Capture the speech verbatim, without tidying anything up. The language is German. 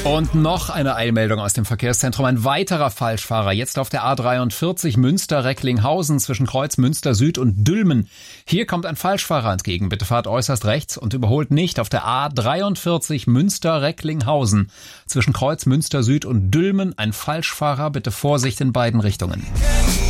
Und noch eine Eilmeldung aus dem Verkehrszentrum. Ein weiterer Falschfahrer. Jetzt auf der A dreiundvierzig Münster-Recklinghausen zwischen Kreuz Münster Süd und Dülmen. Hier kommt ein Falschfahrer entgegen. Bitte fahrt äußerst rechts und überholt nicht auf der A dreiundvierzig Münster-Recklinghausen zwischen Kreuz Münster Süd und Dülmen. Ein Falschfahrer. Bitte Vorsicht in beiden Richtungen.